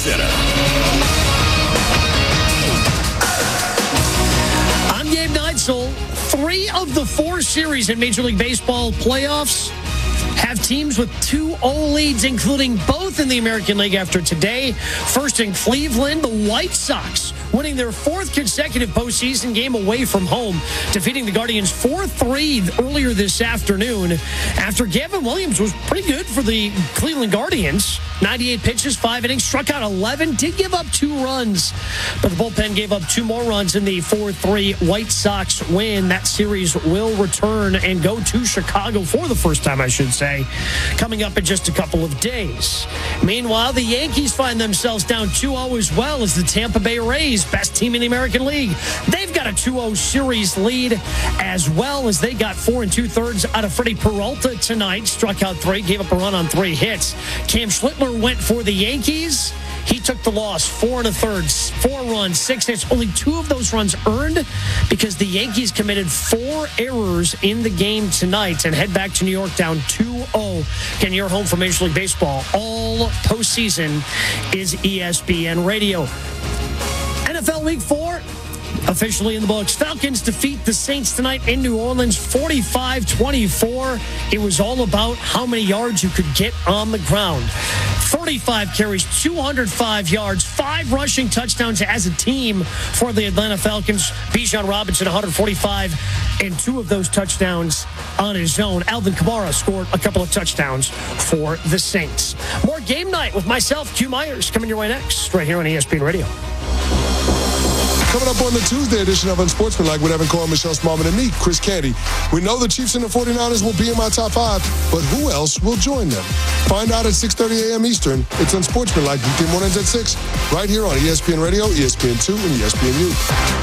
Center. I'm Gabe Neitzel. 3 of the 4 series in Major League Baseball playoffs have teams with 2-0 leads, including both in the American League after today. First in Cleveland, the White Sox winning their 4th consecutive postseason game away from home, defeating the Guardians 4-3 earlier this afternoon after Gavin Williams was pretty good for the Cleveland Guardians. 98 pitches, 5 innings, struck out 11, did give up 2 runs, but the bullpen gave up 2 more runs in the 4-3 White Sox win. That series will return and go to Chicago for the first time, I should say, coming up in just a couple of days. Meanwhile, the Yankees find themselves down 2-0 as well as the Tampa Bay Rays, best team in the American League. They've got a 2-0 series lead as well as they got 4 2/3 out of Freddie Peralta tonight. Struck out 3, gave up a run on 3 hits. Cam Schlittler went for the Yankees. He took the loss, 4 1/3, 4 runs, 6 hits. Only 2 of those runs earned because the Yankees committed 4 errors in the game tonight and head back to New York down 2-0. Again, you're home for Major League Baseball. All postseason is ESPN Radio. NFL Week 4 officially in the books. Falcons defeat the Saints tonight in New Orleans, 45-24. It was all about how many yards you could get on the ground. 35 carries, 205 yards, 5 rushing touchdowns as a team for the Atlanta Falcons. Bijan Robinson, 145, and 2 of those touchdowns on his own. Alvin Kamara scored a couple of touchdowns for the Saints. More game night with myself, Q Myers, coming your way next, right here on ESPN Radio. Coming up on the Tuesday edition of Unsportsmanlike with Evan Cohen, Michelle Smallman, and me, Chris Canty. We know the Chiefs and the 49ers will be in my top 5, but who else will join them? Find out at 6:30 a.m. Eastern. It's Unsportsmanlike, weekday mornings at 6, right here on ESPN Radio, ESPN2, and ESPNU.